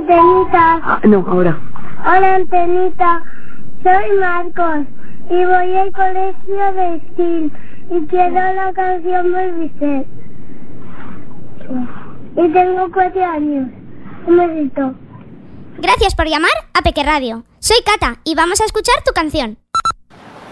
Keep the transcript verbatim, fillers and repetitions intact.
Antenita. Ah, no, ahora. Hola, Antenita. Soy Marcos y voy al colegio de Estil y quiero la canción Belvisser. Y tengo cuatro años. Un besito. Gracias por llamar a Peque Radio. Soy Cata y vamos a escuchar tu canción.